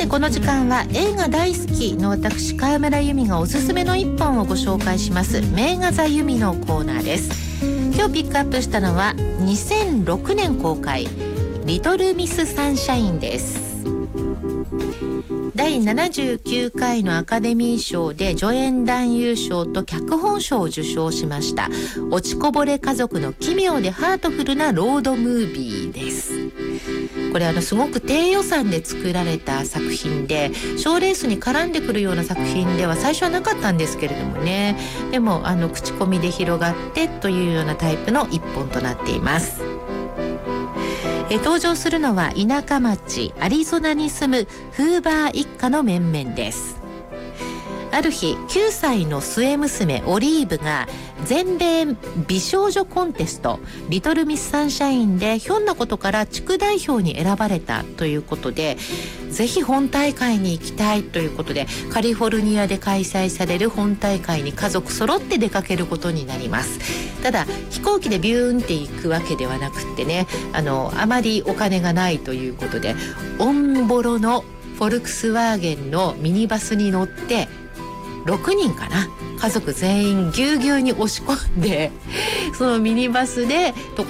この時間は映画大好きの私川村由美がおすすめの一本をご紹介します名画座由美のコーナーです。今日ピックアップしたのは2006年公開リトルミスサンシャインです。第79回のアカデミー賞で助演男優賞と脚本賞を受賞しました落ちこぼれ家族の奇妙でハートフルなロードムービーです。これすごく低予算で作られた作品で賞レースに絡んでくるような作品では最初はなかったんですけれどもね、でも口コミで広がってというようなタイプの一本となっています。登場するのは田舎町アリゾナに住むフーバー一家の面々です。ある日9歳の末娘オリーブが全米美少女コンテストリトルミスサンシャインでひょんなことから地区代表に選ばれたということで、ぜひ本大会に行きたいということでカリフォルニアで開催される本大会に家族揃って出かけることになります。ただ飛行機でビューンって行くわけではなくってね、あまりお金がないということでオンボロのフォルクスワーゲンのミニバスに乗って6人かな、家族全員ぎゅうぎゅうに押し込んでそのミニバスでと